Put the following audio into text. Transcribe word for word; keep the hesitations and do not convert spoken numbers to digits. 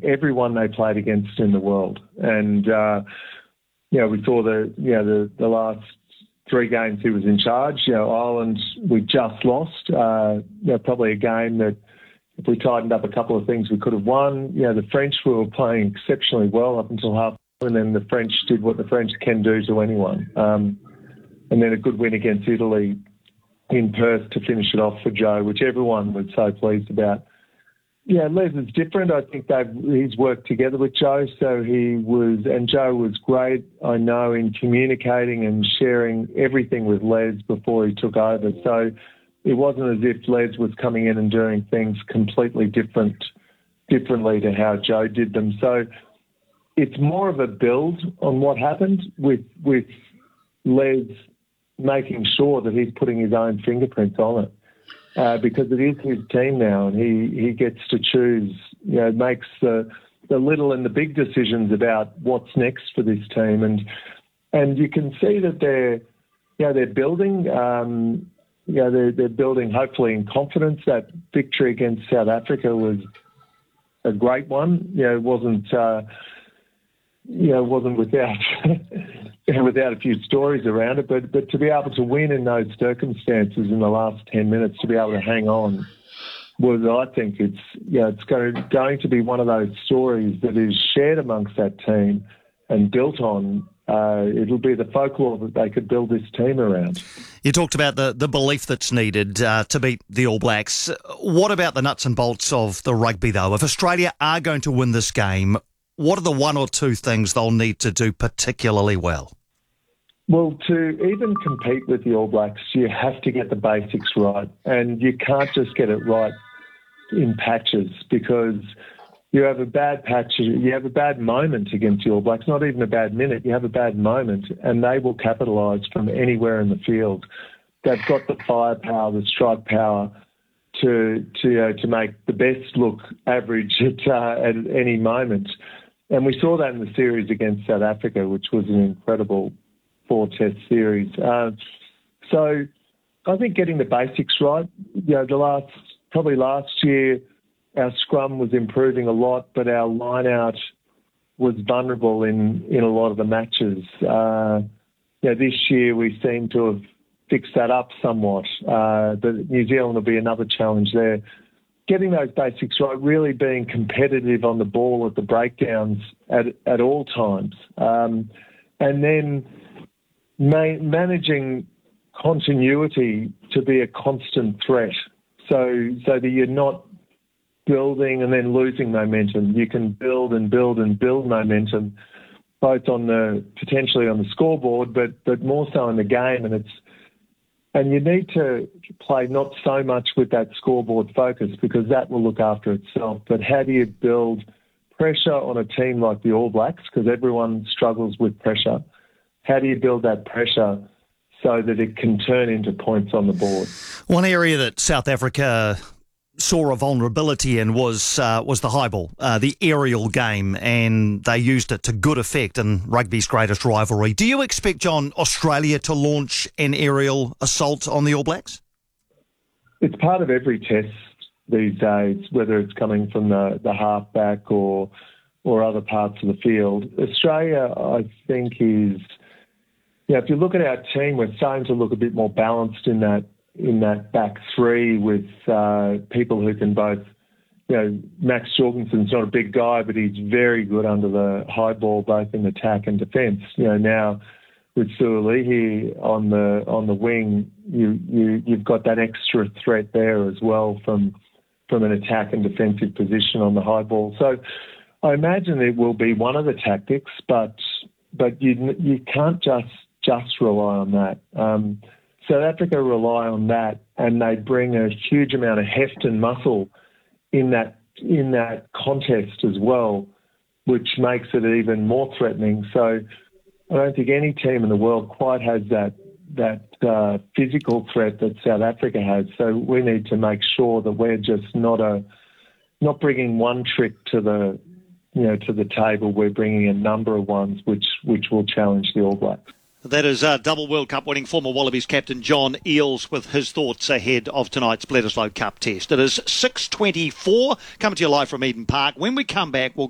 beating everyone they played against in the world. And, uh, you know, we saw the, you know, the, the last three games he was in charge. You know, Ireland, we just lost. Uh, you know, probably a game that if we tightened up a couple of things, we could have won. You know, the French were playing exceptionally well up until half, and then the French did what the French can do to anyone. Um, and then a good win against Italy in Perth to finish it off for Joe, which everyone was so pleased about. Yeah, Les is different. I think they've he's worked together with Joe, so he was, and Joe was great, I know, in communicating and sharing everything with Les before he took over. So it wasn't as if Les was coming in and doing things completely different, differently to how Joe did them. So it's more of a build on what happened with with Les making sure that he's putting his own fingerprints on it. Uh, because it is his team now, and he, he gets to choose, you know, makes the the little and the big decisions about what's next for this team, and and you can see that they're, you know, they're building, um, you know, they're they're building hopefully in confidence. That victory against South Africa was a great one. You know, it wasn't, uh, you know, wasn't without. without a few stories around it, but but to be able to win in those circumstances in the last ten minutes, to be able to hang on, was, I think it's, yeah, it's going to, going to be one of those stories that is shared amongst that team and built on. Uh, it'll be the folklore that they could build this team around. You talked about the, the belief that's needed uh, to beat the All Blacks. What about the nuts and bolts of the rugby, though? If Australia are going to win this game, what are the one or two things they'll need to do particularly well? Well, to even compete with the All Blacks, you have to get the basics right, and you can't just get it right in patches, because you have a bad patch, you have a bad moment against the All Blacks, not even a bad minute, you have a bad moment, and they will capitalise from anywhere in the field. They've got the firepower, the strike power to to uh, to make the best look average at, uh, at any moment. And we saw that in the series against South Africa, which was an incredible four-test series. Uh, so I think getting the basics right, you know, the last, probably last year, our scrum was improving a lot, but our line-out was vulnerable in, in a lot of the matches. Uh, you know, this year we seem to have fixed that up somewhat, uh, but New Zealand will be another challenge there. Getting those basics right, really being competitive on the ball at the breakdowns at, at all times. Um, and then ma- managing continuity to be a constant threat, so so that you're not building and then losing momentum. You can build and build and build momentum, both on the potentially on the scoreboard, but but more so in the game. And it's and you need to play not so much with that scoreboard focus, because that will look after itself. But how do you build pressure on a team like the All Blacks? Because everyone struggles with pressure. How do you build that pressure so that it can turn into points on the board? One area that South Africa saw a vulnerability in was uh, was the high ball, uh, the aerial game, and they used it to good effect in rugby's greatest rivalry. Do you expect, John, Australia to launch an aerial assault on the All Blacks? It's part of every test these days, whether it's coming from the, the halfback or or other parts of the field. Australia, I think, is, you know, if you look at our team, we're starting to look a bit more balanced in that in that back three with uh, people who can both, you know, Max Jorgensen's not a big guy, but he's very good under the high ball, both in attack and defence. You know, now with Suolihi on the on the wing, you you you've got that extra threat there as well from from an attack and defensive position on the high ball. So I imagine it will be one of the tactics, but but you you can't just just rely on that. Um, South Africa rely on that, and they bring a huge amount of heft and muscle in that in that contest as well, which makes it even more threatening. So I don't think any team in the world quite has that that uh, physical threat that South Africa has. So we need to make sure that we're just not a not bringing one trick to the you know to the table. We're bringing a number of ones which which will challenge the All Blacks. That is uh, double World Cup winning former Wallabies captain John Eales with his thoughts ahead of tonight's Bledisloe Cup test. It is six twenty-four, coming to you live from Eden Park. When we come back, we'll